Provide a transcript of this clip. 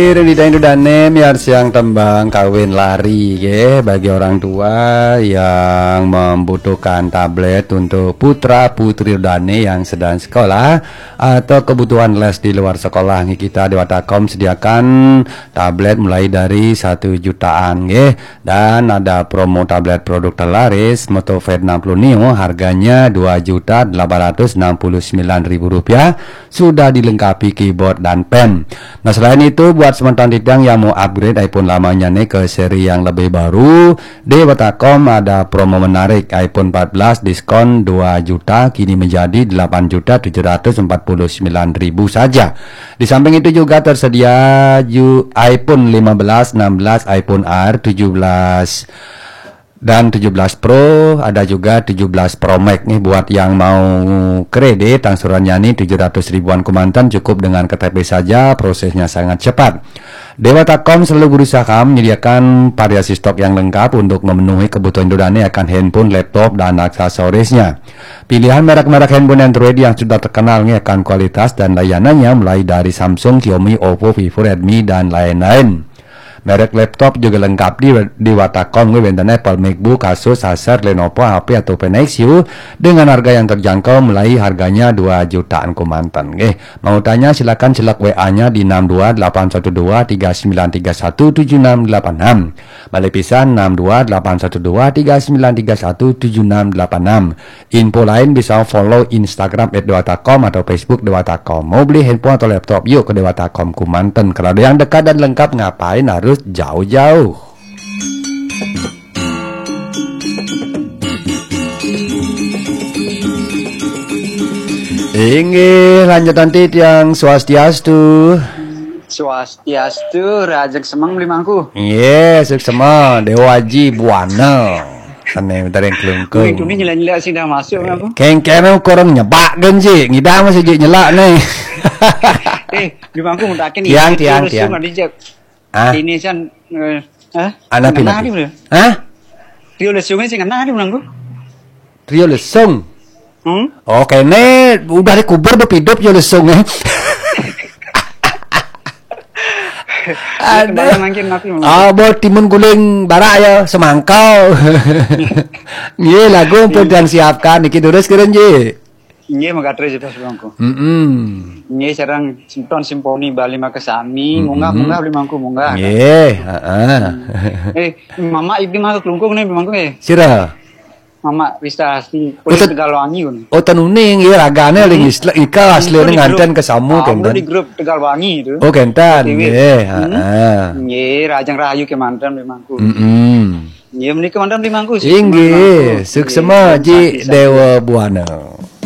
Rida Indudane miar siang tembang kawin lari ya bagi orang tua yang membutuhkan tablet untuk putra putri Dane yang sedang sekolah atau kebutuhan les di luar sekolah. Kita di Watakom sediakan tablet mulai dari 1 jutaan ya, dan ada promo tablet produk terlaris Motoved 60 Neo harganya Rp2.869.000, sudah dilengkapi keyboard dan pen. Nah, selain itu buat sementan tidang yang mau upgrade iPhone lamanya nih ke seri yang lebih baru, di Watakom ada promo menarik. iPhone 14 diskon 2 juta kini menjadi 8.749.000 saja. Di samping itu juga tersedia iPhone 15, 16, iPhone R 17 dan 17 Pro, ada juga 17 Pro Max nih buat yang mau kredit. Angsurannya nih 700 ribuan Kumantan, cukup dengan KTP saja, prosesnya sangat cepat. Dewa Takom selalu berusaha menyediakan variasi stok yang lengkap untuk memenuhi kebutuhan Dodane akan handphone, laptop, dan aksesorisnya. Pilihan merek-merek handphone Android yang sudah terkenal nih akan kualitas dan layanannya mulai dari Samsung, Xiaomi, Oppo, Vivo, Redmi, dan lain-lain. Merek laptop juga lengkap di Watakom, Apple, MacBook, Asus, Acer, Lenovo, HP atau Nexus dengan harga yang terjangkau mulai harganya 2 jutaan Kumantan. Mau tanya silakan celak WA-nya di 6281239317686. Balik pisan 6281239317686. Info lain bisa follow Instagram @dewatakom atau Facebook Dewatakom. Mau beli handphone atau laptop, yuk ke Dewatakom Kumantan. Kalau ada yang dekat dan lengkap, ngapain harus jauh-jauh? Inggih lanjutan tit yang swastiastu. Swastiastu, rajak semang limangku. Yes, semang Dewa Haji Buana. Sana bentar yang kelungkung. Itu ni nyela-nyela sih dah masuk aku. Keng-keng korang nyebak kan sih. Ngidang masih je nyelak nih. Limangku mutakin ni. Tiang. Ini kan anak pina. Rio lesung sih ngana di limangku. Rio lesung. Oh, kene udah dikubur berhidup Rio lesung ada buat timun guling barak ya semangkau. Iya lagu pun dan siapkan iki terus keren je. Iya magatre je pas limangku. Iya sarang simpan simponi Bali makasami munggah limangku munggah. Iya, mama ibni mah kelungkung nih limangku Sira. Mama bisa asli polis Tegalwangi kan. Oh tenuning ya ragane ling ika asli ning nganten ke samu kan. Di grup Tegalwangi itu. Oh kentan. Rajang rahayu ke mantan limangku. Iya menika mantan limangku sih. Inggih, suksema ji Dewa Buana.